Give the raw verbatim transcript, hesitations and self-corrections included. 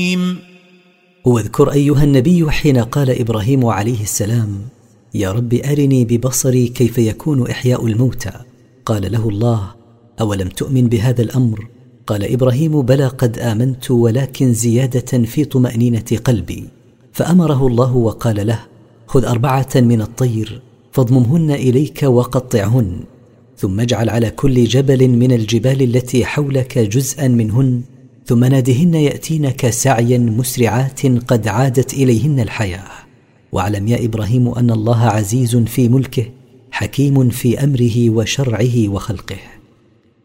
واذكر أيها النبي حين قال إبراهيم عليه السلام: يا رب أرني ببصري كيف يكون إحياء الموتى. قال له الله: أولم تؤمن بهذا الأمر؟ قال إبراهيم: بلى قد آمنت، ولكن زيادة في طمأنينة قلبي. فأمره الله وقال له: خذ أربعة من الطير فاضممهن إليك وقطعهن، ثم اجعل على كل جبل من الجبال التي حولك جزءا منهن، ثم نادهن يأتينك سعيا مسرعات قد عادت إليهن الحياة. واعلم يا إبراهيم أن الله عزيز في ملكه، حكيم في أمره وشرعه وخلقه.